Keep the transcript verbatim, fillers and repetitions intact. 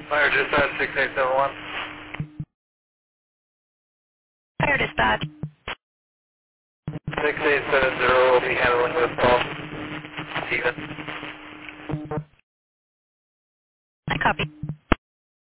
Fire dispatch six eight seven one. Fire dispatch. six eight seven zero will be handling this call. Steven. I copy.